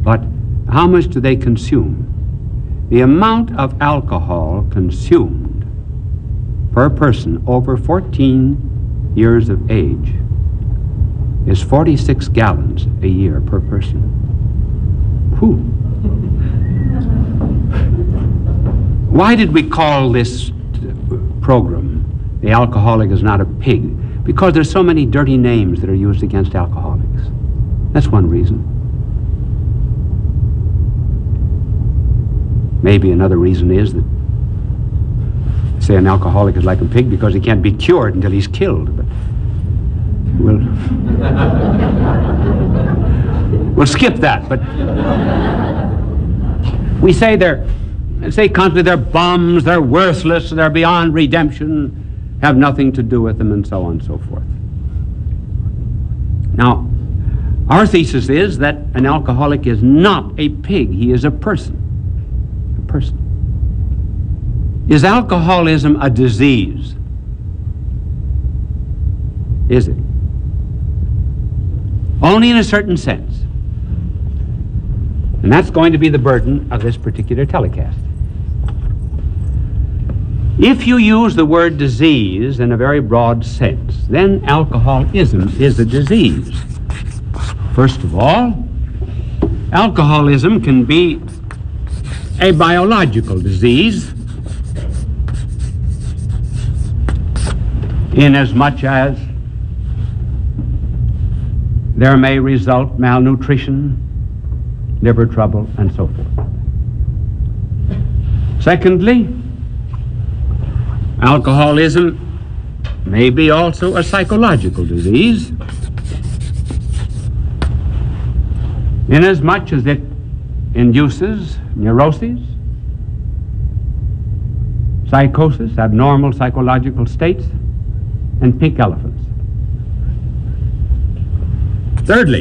But how much do they consume? The amount of alcohol consumed per person over 14 years of age is 46 gallons a year per person. Whew. Why did we call this program, The Alcoholic is Not a Pig? Because there's so many dirty names that are used against alcoholics. That's one reason. Maybe another reason is that they say an alcoholic is like a pig because he can't be cured until he's killed. But we'll skip that. But we say constantly they're bums, they're worthless, they're beyond redemption, have nothing to do with them, and so on and so forth. Now, our thesis is that an alcoholic is not a pig. He is a person. A person. Is alcoholism a disease? Is it? Only in a certain sense. And that's going to be the burden of this particular telecast. If you use the word disease in a very broad sense, then alcoholism is a disease. First of all, alcoholism can be a biological disease inasmuch as there may result malnutrition, liver trouble, and so forth. Secondly, alcoholism may be also a psychological disease, inasmuch as it induces neuroses, psychosis, abnormal psychological states, and pink elephants. Thirdly,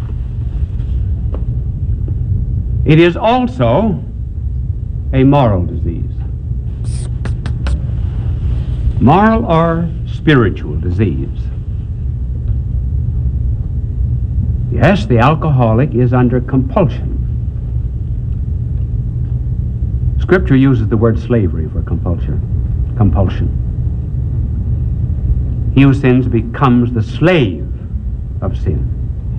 it is also a moral disease. Moral or spiritual disease. Yes, the alcoholic is under compulsion. Scripture uses the word slavery for compulsion. He who sins becomes the slave of sin.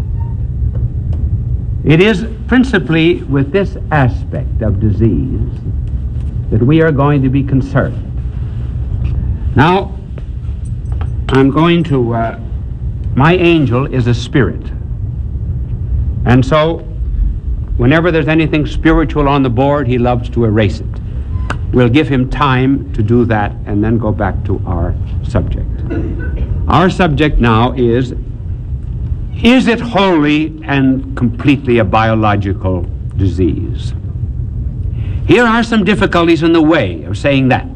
It is principally with this aspect of disease that we are going to be concerned. Now, I'm going to, my angel is a spirit. And so, whenever there's anything spiritual on the board, he loves to erase it. We'll give him time to do that and then go back to our subject. Our subject now is it wholly and completely a biological disease? Here are some difficulties in the way of saying that.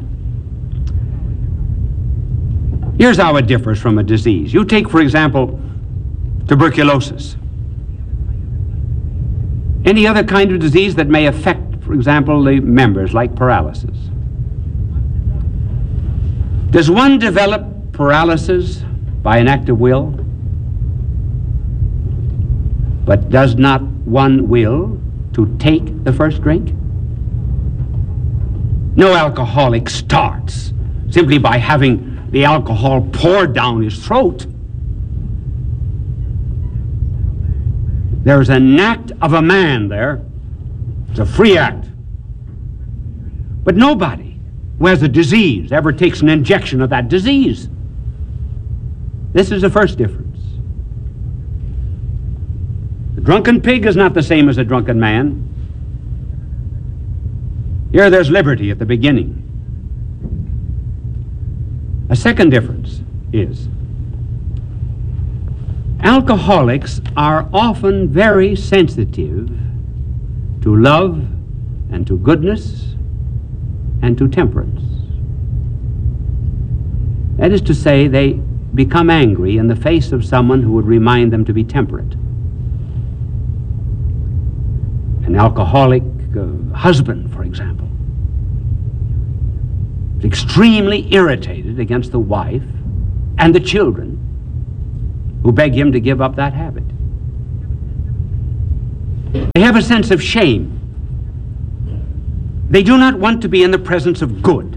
Here's how it differs from a disease. You take, for example, tuberculosis. Any other kind of disease that may affect, for example, the members, like paralysis. Does one develop paralysis by an act of will? But does not one will to take the first drink? No alcoholic starts simply by having the alcohol poured down his throat. There's an act of a man there. It's a free act. But nobody who has a disease ever takes an injection of that disease. This is the first difference. The drunken pig is not the same as a drunken man. Here there's liberty at the beginning. A second difference is alcoholics are often very sensitive to love and to goodness and to temperance. That is to say, they become angry in the face of someone who would remind them to be temperate. An alcoholic husband, for example, is extremely irritated against the wife and the children who beg him to give up that habit. They have a sense of shame. They do not want to be in the presence of good.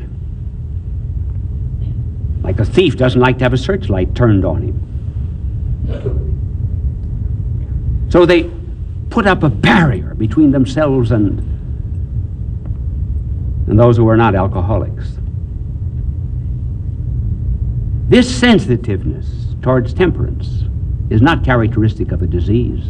Like a thief doesn't like to have a searchlight turned on him. So they put up a barrier between themselves and those who are not alcoholics. This sensitiveness towards temperance is not characteristic of a disease.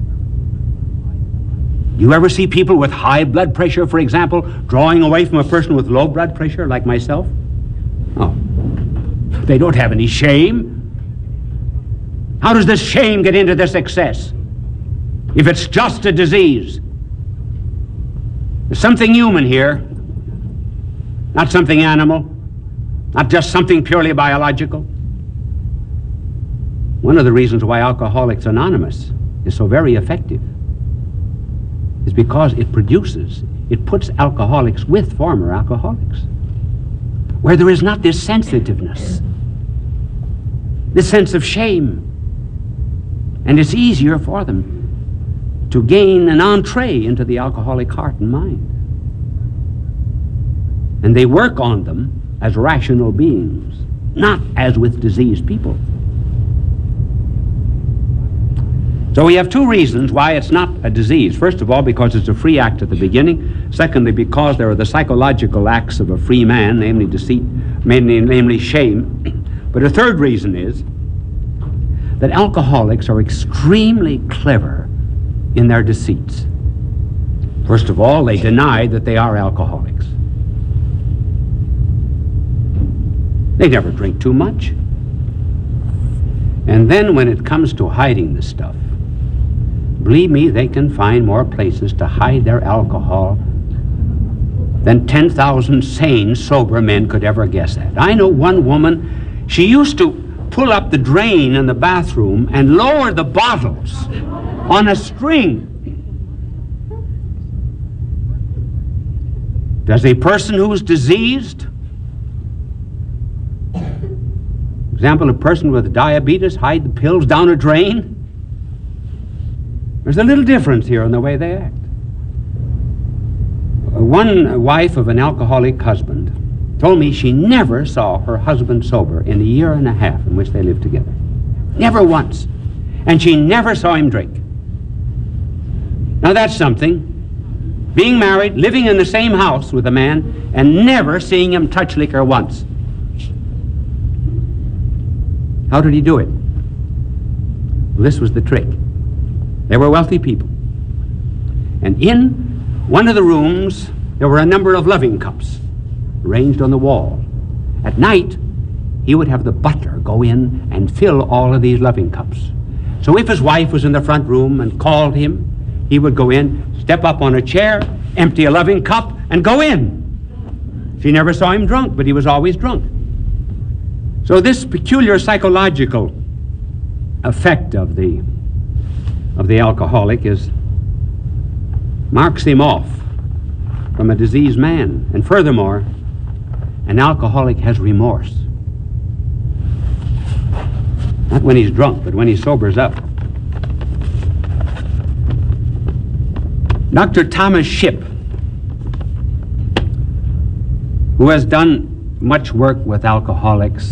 Do you ever see people with high blood pressure, for example, drawing away from a person with low blood pressure like myself? Oh, they don't have any shame. How does this shame get into this excess? If it's just a disease, there's something human here, not something animal, not just something purely biological. One of the reasons why Alcoholics Anonymous is so very effective is because it puts alcoholics with former alcoholics, where there is not this sensitiveness, this sense of shame, and it's easier for them to gain an entree into the alcoholic heart and mind. And they work on them as rational beings, not as with diseased people. So we have two reasons why it's not a disease. First of all, because it's a free act at the beginning. Secondly, because there are the psychological acts of a free man, namely deceit, namely shame. But a third reason is that alcoholics are extremely clever in their deceits. First of all, they deny that they are alcoholics. They never drink too much. And then when it comes to hiding the stuff, believe me, they can find more places to hide their alcohol than 10,000 sane, sober men could ever guess at. I know one woman, she used to pull up the drain in the bathroom and lower the bottles on a string. Does a person who's diseased, for example, a person with diabetes, hide the pills down a drain? There's a little difference here in the way they act. One wife of an alcoholic husband told me she never saw her husband sober in a year and a half in which they lived together. Never once. And she never saw him drink. Now that's something. Being married, living in the same house with a man, and never seeing him touch liquor once. How did he do it? Well, this was the trick. They were wealthy people. And in one of the rooms, there were a number of loving cups arranged on the wall. At night, he would have the butler go in and fill all of these loving cups. So if his wife was in the front room and called him, he would go in, step up on a chair, empty a loving cup, and go in. She never saw him drunk, but he was always drunk. So this peculiar psychological effect of the alcoholic marks him off from a diseased man. And furthermore, an alcoholic has remorse. Not when he's drunk, but when he sobers up. Dr. Thomas Shipp, who has done much work with alcoholics,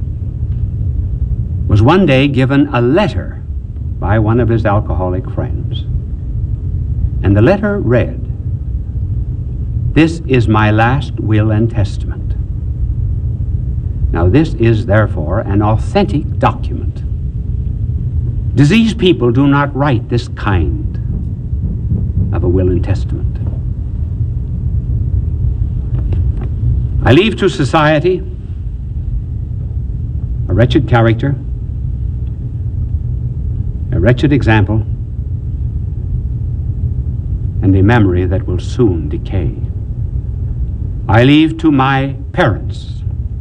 was one day given a letter by one of his alcoholic friends. And the letter read, "This is my last will and testament." Now this is therefore an authentic document. Diseased people do not write this kind of a will and testament. I leave to society a wretched character, a wretched example, and a memory that will soon decay. I leave to my parents,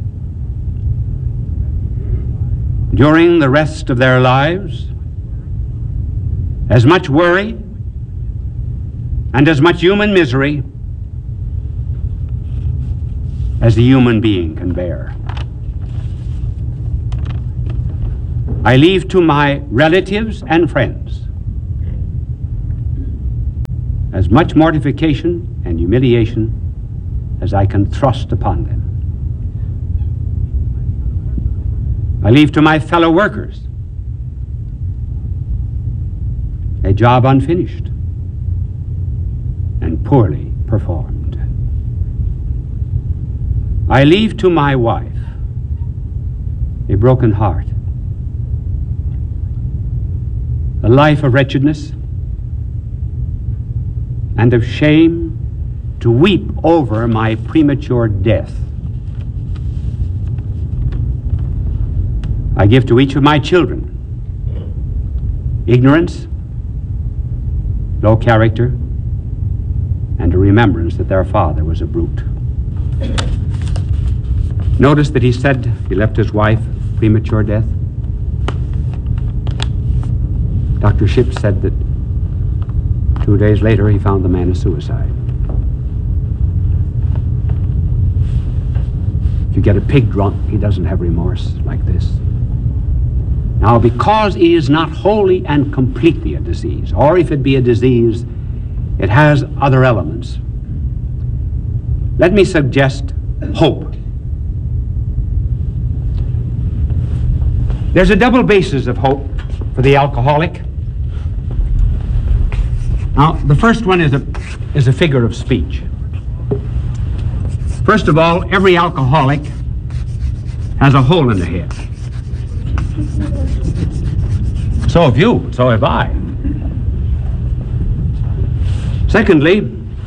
during the rest of their lives, as much worry and as much human misery as the human being can bear. I leave to my relatives and friends as much mortification and humiliation as I can thrust upon them. I leave to my fellow workers a job unfinished and poorly performed. I leave to my wife a broken heart, a life of wretchedness and of shame, to weep over my premature death. I give to each of my children ignorance, low character, and a remembrance that their father was a brute. Notice that he said he left his wife premature death. Dr. Shipp said that 2 days later he found the man a suicide. If you get a pig drunk, he doesn't have remorse like this. Now, because it is not wholly and completely a disease, or if it be a disease, it has other elements. Let me suggest hope. There's a double basis of hope for the alcoholic. Now, the first one is a figure of speech. First of all, every alcoholic has a hole in the head. So have you, so have I. Secondly,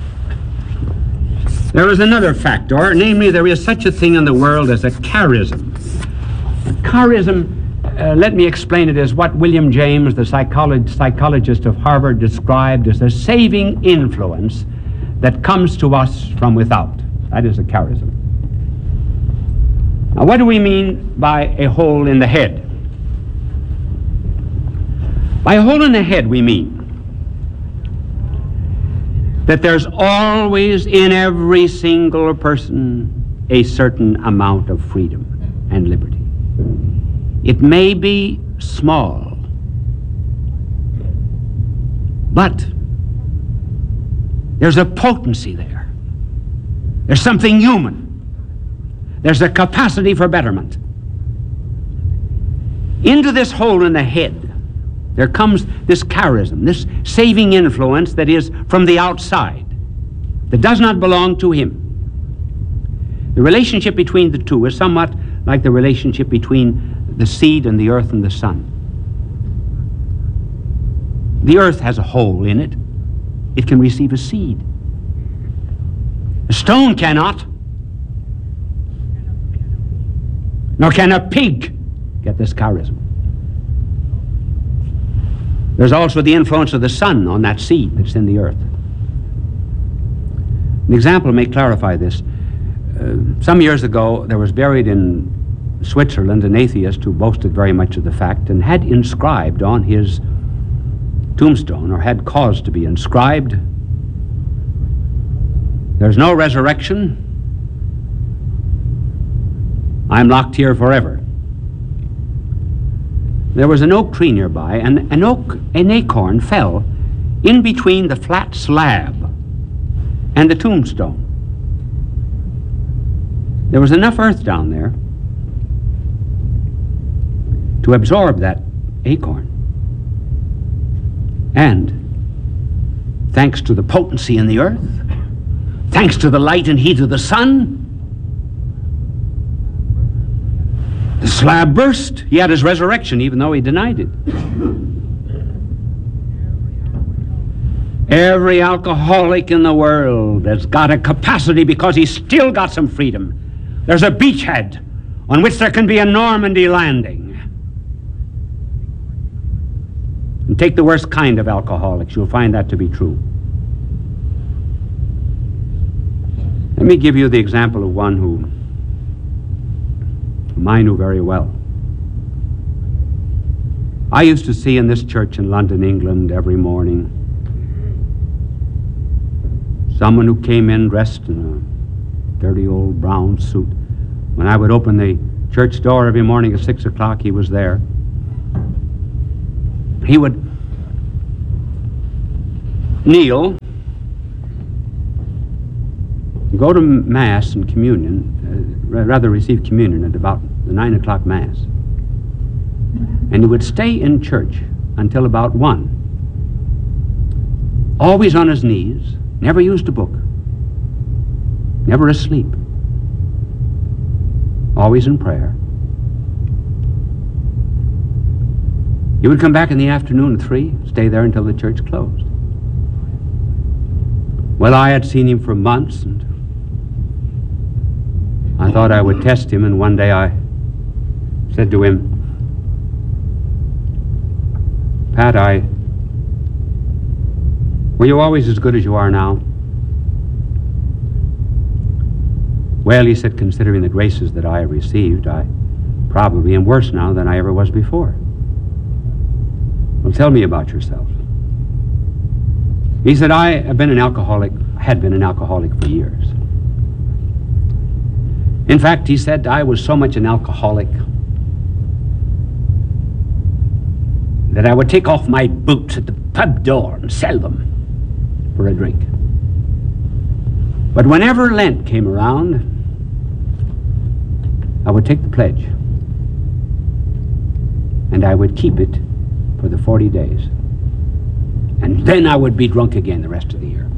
there is another factor, namely there is such a thing in the world as a charism. A charism, let me explain it as what William James, the psychologist of Harvard, described as a saving influence that comes to us from without. That is a charism. Now, what do we mean by a hole in the head? By a hole in the head, we mean that there's always in every single person a certain amount of freedom and liberty. It may be small, but there's a potency there. There's something human. There's a capacity for betterment. Into this hole in the head, there comes this charism, this saving influence that is from the outside, that does not belong to him. The relationship between the two is somewhat like the relationship between the seed and the earth and the sun. The earth has a hole in it. It can receive a seed. A stone cannot. Nor can a pig get this charism. There's also the influence of the sun on that seed that's in the earth. An example may clarify this. Some years ago, there was buried in Switzerland an atheist who boasted very much of the fact and had inscribed on his tombstone, or had cause to be inscribed, "There's no resurrection. I'm locked here forever." There was an oak tree nearby, and an acorn fell in between the flat slab and the tombstone. There was enough earth down there to absorb that acorn. And thanks to the potency in the earth, thanks to the light and heat of the sun, the slab burst. He had his resurrection, even though he denied it. Every alcoholic in the world has got a capacity because he's still got some freedom. There's a beachhead on which there can be a Normandy landing. And take the worst kind of alcoholics, you'll find that to be true. Let me give you the example of one whom I knew very well. I used to see in this church in London, England, every morning, someone who came in dressed in a dirty old brown suit. When I would open the church door every morning at 6 o'clock, he was there. He would kneel go to Mass and communion, rather receive communion at about the 9 o'clock Mass. And he would stay in church until about 1. Always on his knees, never used a book, never asleep, always in prayer. He would come back in the afternoon at 3, stay there until the church closed. Well, I had seen him for months, and I thought I would test him, and one day I said to him, Pat, were you always as good as you are now? Well, he said, considering the graces that I have received, I probably am worse now than I ever was before. Well, tell me about yourself. He said, I had been an alcoholic for years. In fact, he said, I was so much an alcoholic that I would take off my boots at the pub door and sell them for a drink. But whenever Lent came around, I would take the pledge, and I would keep it for the 40 days. And then I would be drunk again the rest of the year.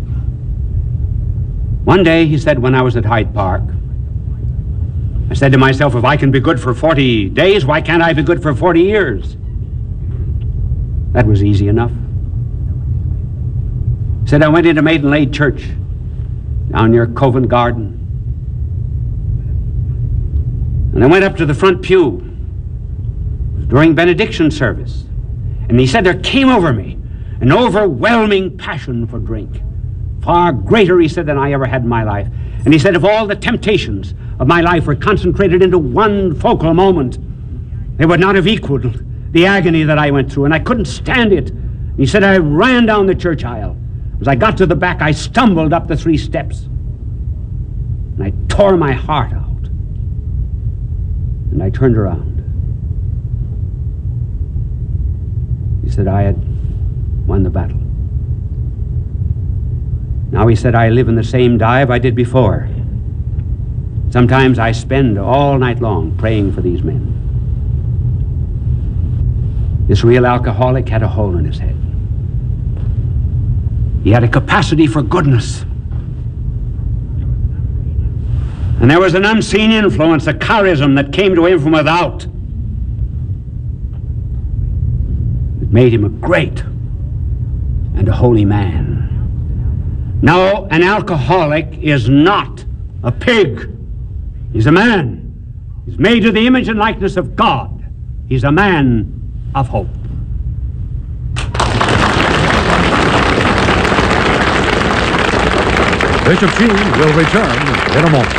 One day, he said, when I was at Hyde Park, I said to myself, if I can be good for 40 days, why can't I be good for 40 years? That was easy enough. He said, I went into Maiden Lane Church down near Covent Garden. And I went up to the front pew. It was during benediction service. And he said, there came over me an overwhelming passion for drink. Far greater, he said, than I ever had in my life. And he said, if all the temptations of my life were concentrated into one focal moment, they would not have equaled the agony that I went through, and I couldn't stand it. And he said, I ran down the church aisle. As I got to the back, I stumbled up the 3 steps, and I tore my heart out. And I turned around. He said, I had won the battle. Now, he said, I live in the same dive I did before. Sometimes I spend all night long praying for these men. This real alcoholic had a hole in his head. He had a capacity for goodness. And there was an unseen influence, a charism that came to him from without. It made him a great and a holy man. No, an alcoholic is not a pig. He's a man. He's made to the image and likeness of God. He's a man of hope. Bishop Sheen will return in a moment.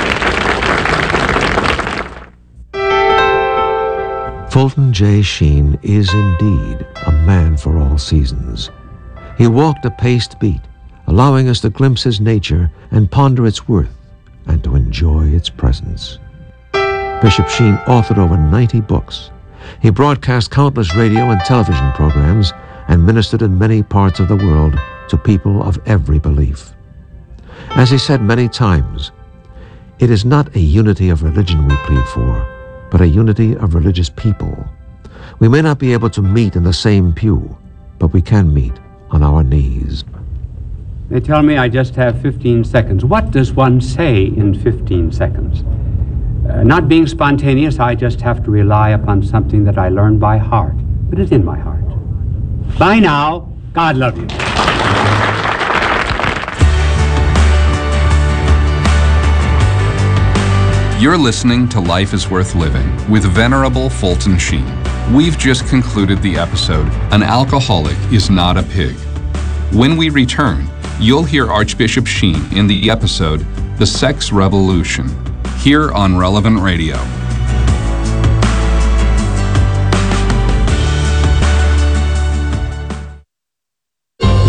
Fulton J. Sheen is indeed a man for all seasons. He walked a paced beat, allowing us to glimpse his nature and ponder its worth and to enjoy its presence. Bishop Sheen authored over 90 books. He broadcast countless radio and television programs and ministered in many parts of the world to people of every belief. As he said many times, it is not a unity of religion we plead for, but a unity of religious people. We may not be able to meet in the same pew, but we can meet on our knees. They tell me I just have 15 seconds. What does one say in 15 seconds? Not being spontaneous, I just have to rely upon something that I learned by heart, but it's in my heart. Bye now. God love you. You're listening to Life is Worth Living with Venerable Fulton Sheen. We've just concluded the episode, An Alcoholic is Not a Pig. When we return, you'll hear Archbishop Sheen in the episode, The Sex Revolution, here on Relevant Radio.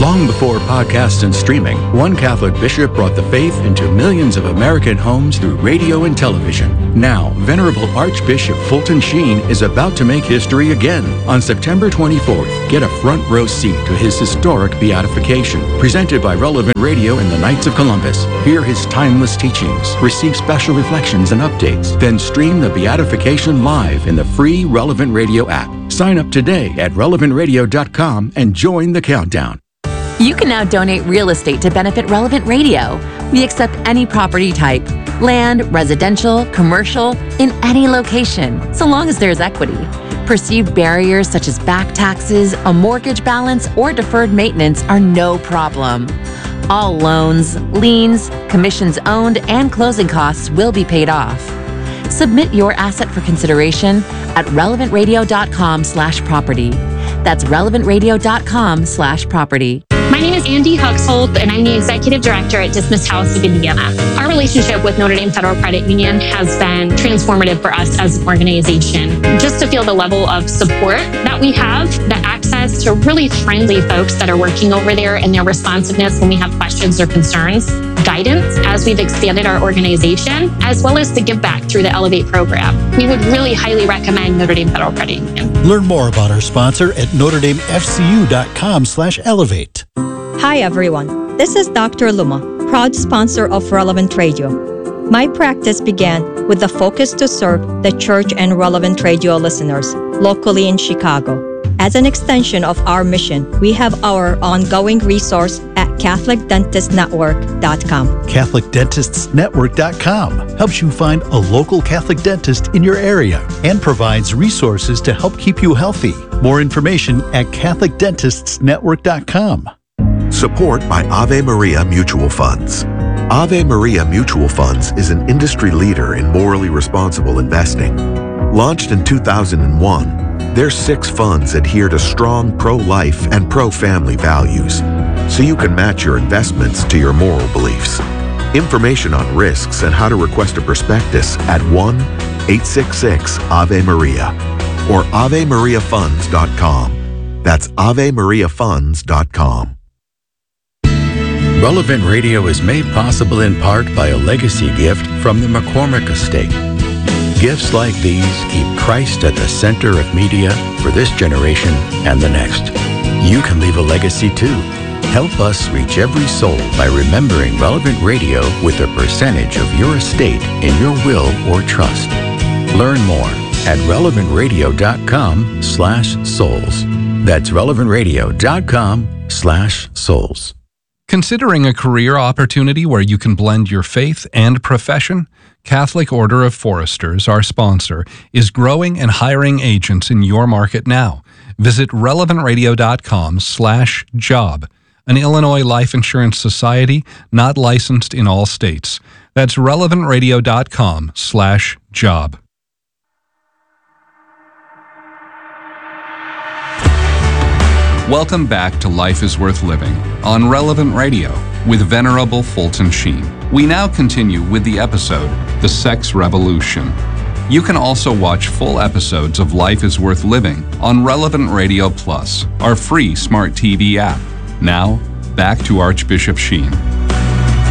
Long before podcasts and streaming, one Catholic bishop brought the faith into millions of American homes through radio and television. Now, Venerable Archbishop Fulton Sheen is about to make history again. On September 24th, get a front row seat to his historic beatification, presented by Relevant Radio and the Knights of Columbus. Hear his timeless teachings, receive special reflections and updates, then stream the beatification live in the free Relevant Radio app. Sign up today at relevantradio.com and join the countdown. You can now donate real estate to benefit Relevant Radio. We accept any property type, land, residential, commercial, in any location, so long as there's equity. Perceived barriers such as back taxes, a mortgage balance, or deferred maintenance are no problem. All loans, liens, commissions owned, and closing costs will be paid off. Submit your asset for consideration at relevantradio.com/property. That's relevantradio.com/property. My name is Andy Huxholt, and I'm the Executive Director at Dismissed House of Indiana. Our relationship with Notre Dame Federal Credit Union has been transformative for us as an organization. Just to feel the level of support that we have, the access to really friendly folks that are working over there, and their responsiveness when we have questions or concerns, guidance as we've expanded our organization, as well as the give back through the Elevate program. We would really highly recommend Notre Dame Federal Credit Union. Learn more about our sponsor at NotreDameFCU.com/elevate. Hi everyone, this is Dr. Luma, proud sponsor of Relevant Radio. My practice began with the focus to serve the church and Relevant Radio listeners locally in Chicago. As an extension of our mission, we have our ongoing resource at CatholicDentistNetwork.com. CatholicDentistsNetwork.com helps you find a local Catholic dentist in your area and provides resources to help keep you healthy. More information at CatholicDentistsNetwork.com. Support by Ave Maria Mutual Funds. Ave Maria Mutual Funds is an industry leader in morally responsible investing. Launched in 2001, their 6 funds adhere to strong pro-life and pro-family values, so you can match your investments to your moral beliefs. Information on risks and how to request a prospectus at 1-866-AVE-MARIA or AveMariaFunds.com. That's AveMariaFunds.com. Relevant Radio is made possible in part by a legacy gift from the McCormick Estate. Gifts like these keep Christ at the center of media for this generation and the next. You can leave a legacy too. Help us reach every soul by remembering Relevant Radio with a percentage of your estate in your will or trust. Learn more at relevantradio.com/souls. That's relevantradio.com/souls. Considering a career opportunity where you can blend your faith and profession? Catholic Order of Foresters, our sponsor, is growing and hiring agents in your market now. Visit relevantradio.com/job. An Illinois Life Insurance Society, not licensed in all states. That's relevantradio.com/job. Welcome back to Life is Worth Living on Relevant Radio with Venerable Fulton Sheen. We now continue with the episode, The Sex Revolution. You can also watch full episodes of Life is Worth Living on Relevant Radio Plus, our free smart TV app. Now, back to Archbishop Sheen.